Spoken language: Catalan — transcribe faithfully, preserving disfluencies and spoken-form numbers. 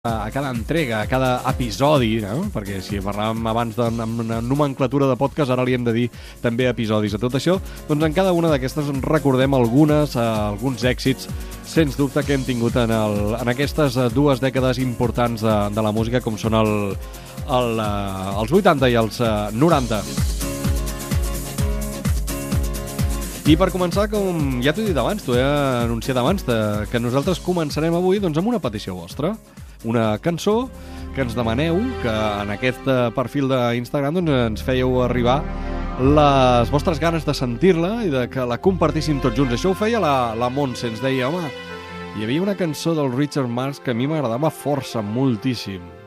a cada entrega, a cada episodi, no? Perquè si parlàvem abans de una nomenclatura de podcast, ara li hem de dir també episodis. A tot això, doncs en cada una d'aquestes recordem algunes, eh, alguns èxits, sens dubte, que hem tingut en, el, en aquestes dues dècades importants de, de la música, com són el, el, eh, els vuitanta i els eh, noranta. I per començar, com ja t'ho he dit abans, t'ho he anunciat abans, que nosaltres començarem avui doncs, amb una petició vostra. Una cançó que ens demaneu, que en aquest perfil d'Instagram doncs, ens fèieu arribar les vostres ganes de sentir-la i de que la compartíssim tots junts. Això ho feia la, la Montse, ens deia, home, hi havia una cançó del Richard Marx que a mi m'agradava força, moltíssim.